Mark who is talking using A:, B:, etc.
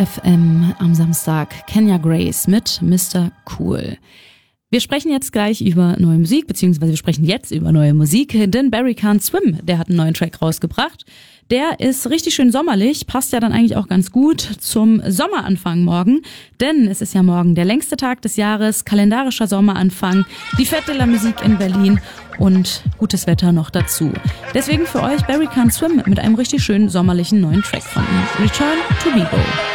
A: FM am Samstag. Kenya Grace mit Mr. Cool. Wir sprechen jetzt gleich über neue Musik, beziehungsweise wir sprechen jetzt über neue Musik, denn Barry Can't Swim, der hat einen neuen Track rausgebracht. Der ist richtig schön sommerlich, passt ja dann eigentlich auch ganz gut zum Sommeranfang morgen, denn es ist ja morgen der längste Tag des Jahres, kalendarischer Sommeranfang, die Fête de la Musique in Berlin und gutes Wetter noch dazu. Deswegen für euch Barry Can't Swim mit einem richtig schönen sommerlichen neuen Track von ihm. Return to Bebo.